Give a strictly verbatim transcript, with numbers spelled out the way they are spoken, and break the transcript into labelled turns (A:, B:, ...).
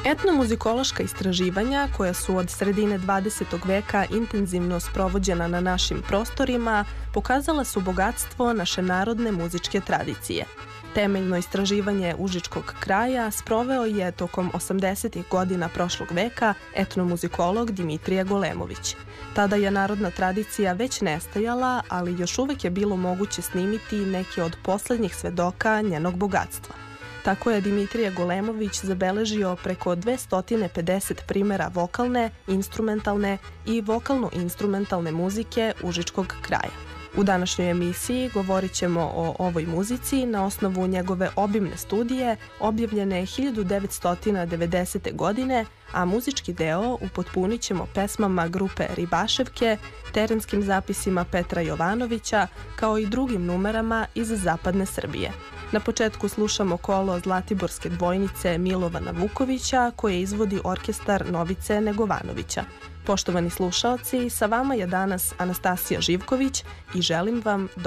A: Etnomuzikološka istraživanja, koja su od sredine dvadesetog veka intenzivno sprovođena na našim prostorima, pokazala su bogatstvo naše narodne muzičke tradicije. Temeljno istraživanje užičkog kraja sproveo je tokom osamdesetih godina prošlog veka etnomuzikolog Dimitrije Golemović. Tada je narodna tradicija već nestajala, ali još uvek je bilo moguće snimiti neke od poslednjih svedoka njenog bogatstva. Tako je Dimitrije Golemović zabeležio preko dvesta pedeset primera vokalne, instrumentalne i vokalno-instrumentalne muzike užičkog kraja. U današnjoj emisiji govorit ćemo o ovoj muzici na osnovu njegove obimne studije objavljene hiljadu devetsto devedesete. godine, a muzički deo upotpunit ćemo pesmama grupe Ribaševke, terenskim zapisima Petra Jovanovića, kao i drugim numerama iz zapadne Srbije. Na početku slušamo kolo Zlatiborske dvojnice Milovana Vukovića, koje izvodi orkestar Novice Negovanovića. Poštovani slušaoci, sa vama je danas Anastasija Živković i želim vam